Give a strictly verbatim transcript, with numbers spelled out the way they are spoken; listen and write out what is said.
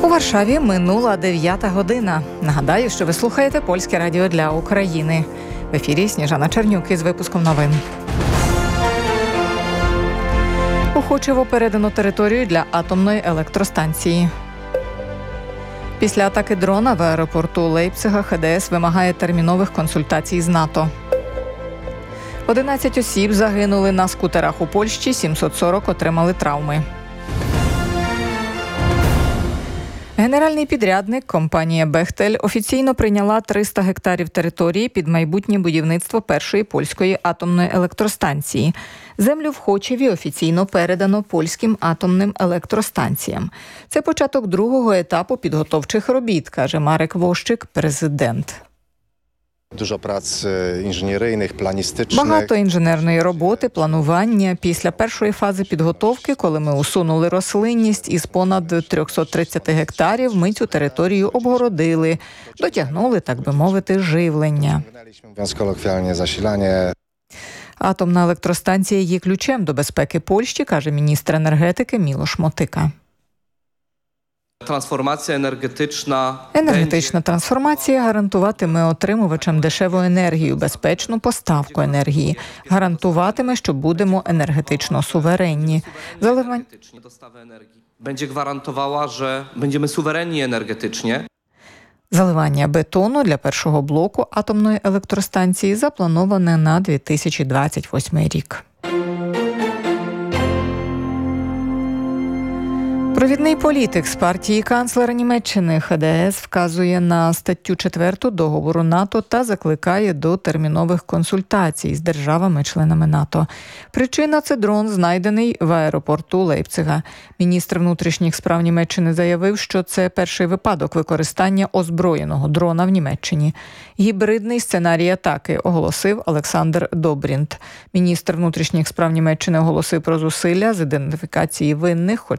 У Варшаві минула дев'ята година. Нагадаю, що ви слухаєте Польське радіо для України. В ефірі Сніжана Чернюк із випуском новин. Охочево передано територію для атомної електростанції. Після атаки дрона в аеропорту Лейпцига ХДС вимагає термінових консультацій з НАТО. одинадцять осіб загинули на скутерах у Польщі, сімсот сорок отримали травми. Генеральний підрядник, компанія «Бехтель», офіційно прийняла триста гектарів території під майбутнє будівництво першої польської атомної електростанції. Землю в Хочеві офіційно передано польським атомним електростанціям. Це початок другого етапу підготовчих робіт, каже Марек Вощик, президент. Dużo prac інженерних, планістичних. Багато інженерної роботи, планування. Після першої фази підготовки, коли ми усунули рослинність із понад триста тридцять гектарів, ми цю територію обгородили, дотягнули, так би мовити, живлення. Атомна електростанція є ключем до безпеки Польщі, каже міністр енергетики Мілош Мотика. Трансформація енергетична. Енергетична трансформація гарантуватиме отримувачам дешеву енергію, безпечну поставку енергії. Гарантуватиме, що будемо енергетично суверенні. Заливання... Będzie gwarantowała, że będziemy suwerenni energetycznie. Заливання бетону для першого блоку атомної електростанції заплановане на дві тисячі двадцять восьмий рік. Провідний політик з партії канцлера Німеччини ХДС вказує на статтю четверту договору НАТО та закликає до термінових консультацій з державами-членами НАТО. Причина – це дрон, знайдений в аеропорту Лейпцига. Міністр внутрішніх справ Німеччини заявив, що це перший випадок використання озброєного дрона в Німеччині. Гібридний сценарій атаки, оголосив Олександр Добрінт. Міністр внутрішніх справ Німеччини оголосив про зусилля з ідентифікації винних, хоч